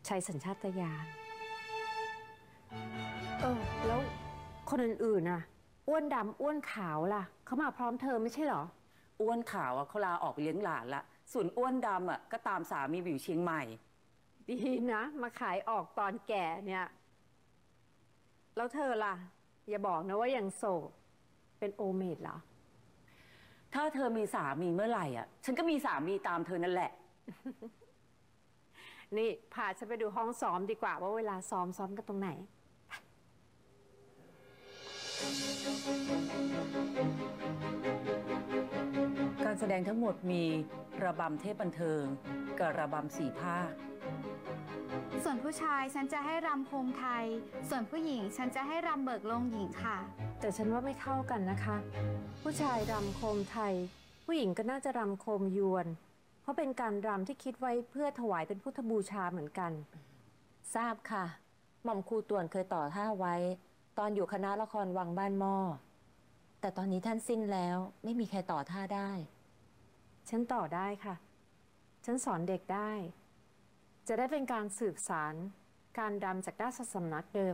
ช้สัญชาตญาณแล้วคนอื่นๆน่ะอ้วนดำอ้วนขาวล่ะเขามาพร้อมเธอไม่ใช่เหรออ้วนขาวเขาลาออกไปเลี้ยงหลานละส่วนอ้วนดำก็ตามสามีไปอยู่เชียงใหม่ดีนะมาขายออกตอนแก่เนี่ยแล้วเธอล่ะอย่าบอกนะว่ายังโสดเป็นโอเมดเหรอถ้าเธอมีสามีเมื่อไหร่ฉันก็มีสามีตามเธอนั่นแหละนี่พาฉันไปดูห้องซ้อมดีกว่าว่าเวลาซ้อมกันตรงไหนการแสดงทั้งหมดมีระบำเทพบันเทิงกับระบำสี่ภาคส่วนผู้ชายฉันจะให้รำโคมไทยส่วนผู้หญิงฉันจะให้รำเบิกโลงหญิงค่ะแต่ฉันว่าไม่เท่ากันนะคะผู้ชายรำโคมไทยผู้หญิงก็น่าจะรำโคมยวนเพราะเป็นการรำที่คิดไว้เพื่อถวายเป็นพุทธบูชาเหมือนกันทราบค่ะหม่อมครูต่วนเคยต่อท่าไว้ตอนอยู่คณะละครวังบ้านหม้อแต่ตอนนี้ท่านสิ้นแล้วไม่มีใครต่อท่าได้ฉันต่อได้ค่ะฉันสอนเด็กได้จะได้เป็นการสืบสานการรำจากราชสำนักเดิม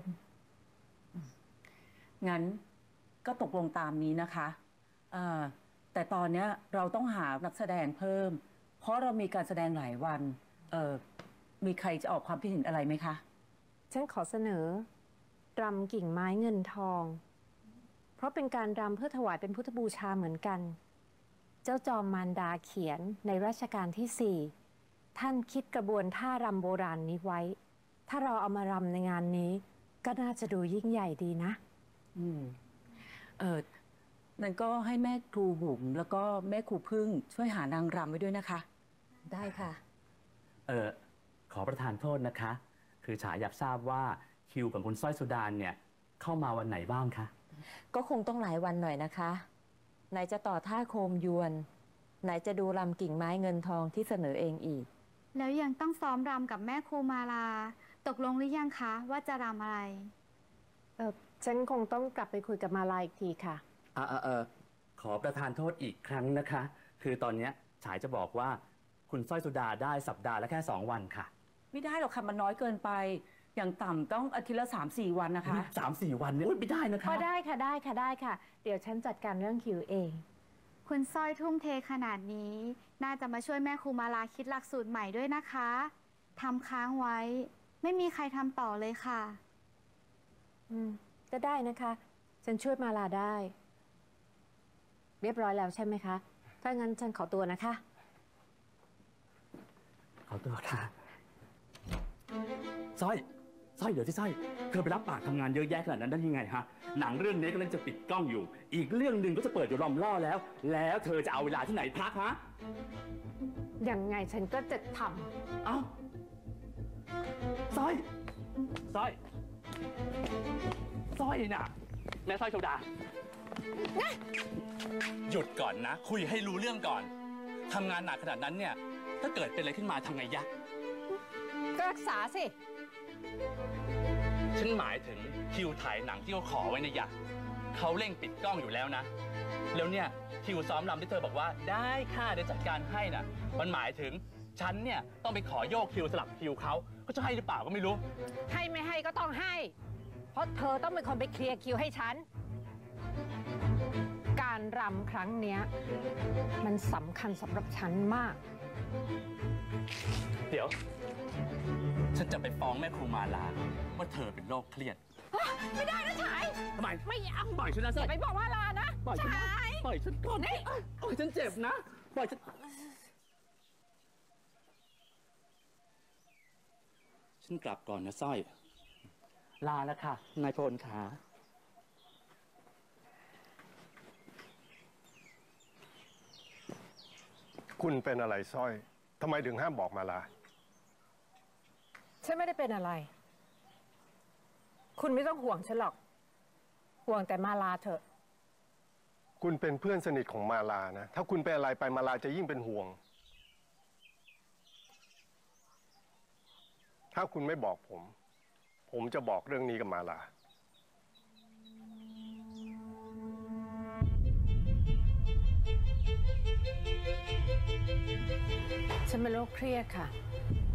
งั้นก็ตกลงตามนี้นะคะแต่ตอนนี้เราต้องหานักแสดงเพิ่มเพราะเรามีการแสดงหลายวันมีใครจะออกความคิดเห็นอะไรไหมคะฉันขอเสนอรำกิ่งไม้เงินทองเพราะเป็นการรำเพื่อถวายเป็นพุทธบูชาเหมือนกันเจ้าจอมมารดาเขียนในรัชกาลที่4ท่านคิดกระบวนท่ารำโบราณนี้ไว้ถ้าเราเอามารำในงานนี้ก็น่าจะดูยิ่งใหญ่ดีนะนั่นก็ให้แม่ครูบุ๋มแล้วก็แม่ครูพึ่งช่วยหานางรำไว้ด้วยนะคะได้ค่ะขอประทานโทษนะคะคือฉายอยากทราบว่าคิวกับคุณสร้อยสุดานเนี่ยเข้ามาวันไหนบ้างคะก็คงต้องหลายวันหน่อยนะคะไหนจะต่อท่าโคมยวนไหนจะดูรำกิ่งไม้เงินทองที่เสนอเองอีกแล้วยังต้องซ้อมรำกับแม่ครูมาลาตกลงหรือยังคะว่าจะรำอะไรฉันคงต้องกลับไปคุยกับมาลาอีกทีค่ะขอประทานโทษอีกครั้งนะคะคือตอนนี้ฉายจะบอกว่าคุณสร้อยสุดาได้สัปดาห์ละแค่2 วันค่ะไม่ได้หรอกค่ะมันน้อยเกินไปอย่างต่ำต้องอาทิตย์ละ3-4 วันนะคะ 3-4 วันเนี่ยไม่ได้นะคะก็ได้ค่ะได้ค่ะเดี๋ยวฉันจัดการเรื่องคิวเองคุณสร้อยทุ่มเทขนาดนี้น่าจะมาช่วยแม่ครูมาลาคิดหลักสูตรใหม่ด้วยนะคะทำค้างไว้ไม่มีใครทำต่อเลยค่ะก็ได้นะคะฉันช่วยมาลาได้เรียบร้อยแล้วใช่ไหมคะถ้างั้นฉันขอตัวนะคะขอตัวค่ะสร้อยเดี๋ยวที่สร้อยเธอไปรับปากทำงานเยอะแยะขนาดนั้นได้ยังไงฮะหนังเรื่องนี้กำลังจะปิดกล้องอยู่อีกเรื่องหนึ่งก็จะเปิดอยู่รอมล่อแล้วเธอจะเอาเวลาที่ไหนพักฮะยังไงฉันก็จะทำเอ้าสร้อยน่ะแม่สร้อยโซดาหยุดก่อนนะคุยให้รู้เรื่องก่อนทำงานหนักขนาดนั้นเนี่ยถ้าเกิดเป็นอะไรขึ้นมาทำไงยะก็รักษาสิฉันหมายถึงคิวถ่ายหนังที่เขาขอไว้เนี่ยยะเขาเร่งปิดกล้องอยู่แล้วนะแล้วเนี่ยคิวซ้อมรำที่เธอบอกว่าได้ค่ะเดี๋ยวจัดการให้น่ะมันหมายถึงฉันเนี่ยต้องไปขอโยกคิวสลับคิวเขาจะให้หรือเปล่าก็ไม่รู้ให้ไม่ให้ก็ต้องให้เพราะเธอต้องเป็นคนไปเคลียร์คิวให้ฉันการรำครั้งเนี้ยมันสำคัญสำหรับฉันมากเดี๋ยวฉันจะไปฟ้องแม่ครูมาลาว่าเธอเป็นโรคเครียดไม่ได้นะชายทำไมไม่เอาปล่อยฉันนะอย่าไปบอกมาลานะชายปล่อยฉันก่อนนี่ปล่อยฉันเจ็บนะปล่อยฉันกลับก่อนนะสร้อยลาแล้วค่ะนายพลขาคุณเป็นอะไรสร้อยทำไมถึงห้ามบอกมาลาฉันไม่ได้เป็นอะไรคุณไม่ต้องห่วงฉันหรอกห่วงแต่มาลาเถอะคุณเป็นเพื่อนสนิทของมาลานะถ้าคุณเป็นอะไรไปมาลาจะยิ่งเป็นห่วงถ้าคุณไม่บอกผมจะบอกเรื่องนี้กับมาลาฉันเป็นโรคเครียดค่ะ